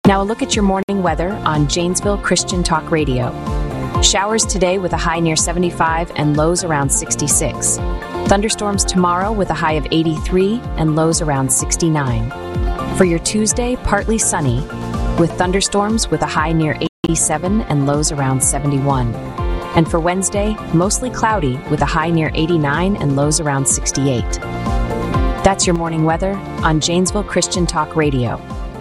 Now a look at your morning weather on Janesville Christian Talk Radio. Showers today with a high near 75 and lows around 66. Thunderstorms tomorrow with a high of 83 and lows around 69. For your Tuesday, partly sunny with thunderstorms with a high near 87 and lows around 71. And for Wednesday, mostly cloudy with a high near 89 and lows around 68. That's your morning weather on Janesville Christian Talk Radio.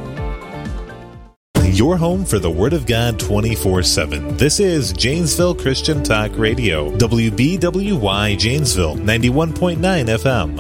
Your home for the Word of God 24/7. This is Janesville Christian Talk Radio. WBWY Janesville, 91.9 FM.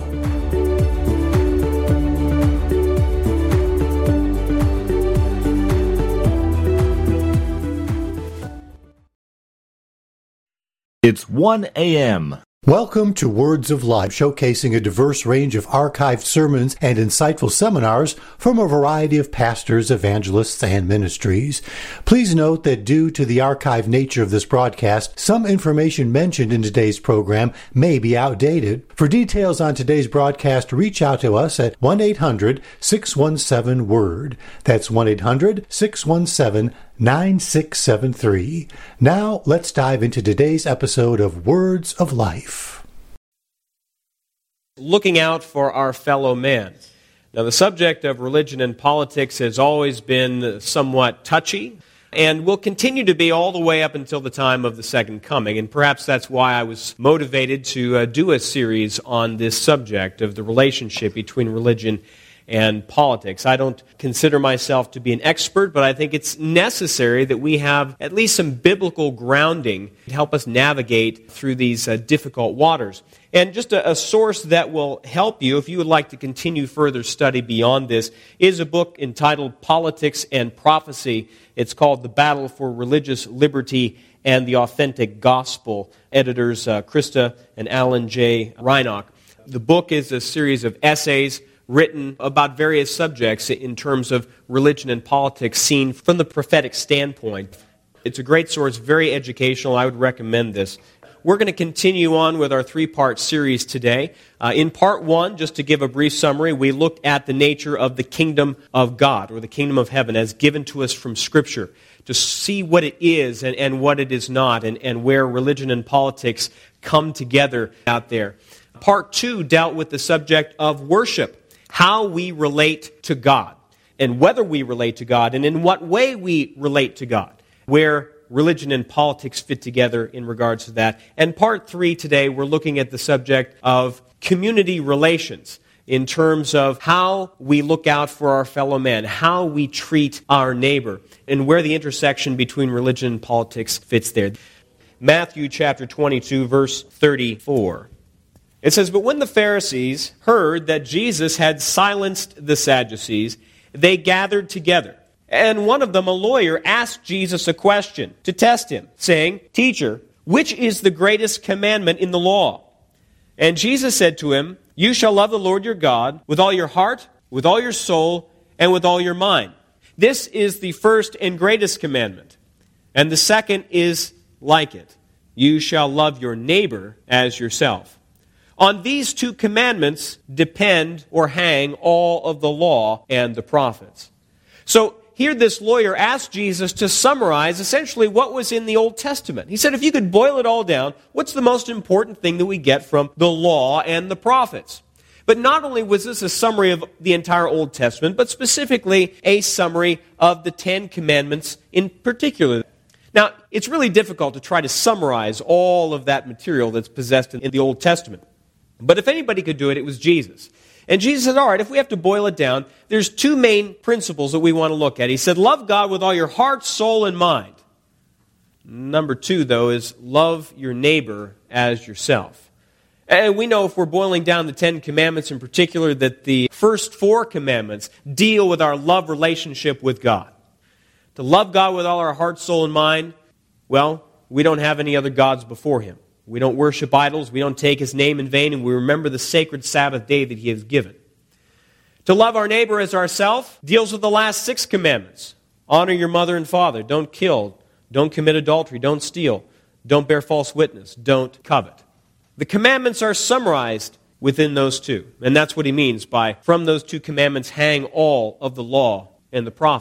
It's 1 a.m. Welcome to Words of Life, showcasing a diverse range of archived sermons and insightful seminars from a variety of pastors, evangelists, and ministries. Please note that due to the archived nature of this broadcast, some information mentioned in today's program may be outdated. For details on today's broadcast, reach out to us at 1-800-617-WORD. That's 1-800-617-9673. Now, let's dive into today's episode of Words of Life. Looking out for our fellow man. Now, the subject of religion and politics has always been somewhat touchy, and will continue to be all the way up until the time of the second coming. And perhaps that's why I was motivated to do a series on this subject of the relationship between religion and politics. I don't consider myself to be an expert, but I think it's necessary that we have at least some biblical grounding to help us navigate through these difficult waters. And just a source that will help you, if you would like to continue further study beyond this, is a book entitled Politics and Prophecy. It's called The Battle for Religious Liberty and the Authentic Gospel. Editors Krista and Alan J. Reinach. The book is a series of essays written about various subjects in terms of religion and politics seen from the prophetic standpoint. It's a great source, very educational. I would recommend this. We're going to continue on with our three-part series today. In part one, just to give a brief summary, we looked at the nature of the kingdom of God, or the kingdom of heaven, as given to us from Scripture, to see what it is and what it is not, and where religion and politics come together out there. Part two dealt with the subject of worship, how we relate to God, and whether we relate to God, and in what way we relate to God, where religion and politics fit together in regards to that. And part three today, we're looking at the subject of community relations in terms of how we look out for our fellow man, how we treat our neighbor, and where the intersection between religion and politics fits there. Matthew chapter 22, verse 34. It says, "But when the Pharisees heard that Jesus had silenced the Sadducees, they gathered together. And one of them, a lawyer, asked Jesus a question to test him, saying, 'Teacher, which is the greatest commandment in the law?' And Jesus said to him, 'You shall love the Lord your God with all your heart, with all your soul, and with all your mind. This is the first and greatest commandment. And the second is like it. You shall love your neighbor as yourself. On these two commandments depend or hang all of the law and the prophets.'" So here this lawyer asked Jesus to summarize essentially what was in the Old Testament. He said, if you could boil it all down, what's the most important thing that we get from the law and the prophets? But not only was this a summary of the entire Old Testament, but specifically a summary of the Ten Commandments in particular. Now, it's really difficult to try to summarize all of that material that's possessed in the Old Testament. But if anybody could do it, it was Jesus. And Jesus said, all right, if we have to boil it down, there's two main principles that we want to look at. He said, love God with all your heart, soul, and mind. Number two, though, is love your neighbor as yourself. And we know if we're boiling down the Ten Commandments in particular, that the first four commandments deal with our love relationship with God. To love God with all our heart, soul, and mind, well, we don't have any other gods before Him. We don't worship idols, we don't take His name in vain, and we remember the sacred Sabbath day that He has given. To love our neighbor as ourselves deals with the last six commandments. Honor your mother and father, don't kill, don't commit adultery, don't steal, don't bear false witness, don't covet. The commandments are summarized within those two, and that's what he means by, from those two commandments hang all of the law and the prophets.